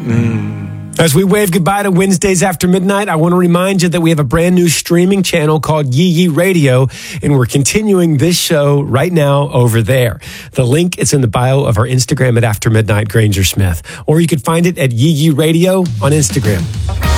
As we wave goodbye to Wednesdays after midnight, I want to remind you that we have a brand new streaming channel called Yee Yee Radio, and we're continuing this show right now over there. The link is in the bio of our Instagram at After Midnight Granger Smith, or you could find it at Yee Yee Radio on Instagram.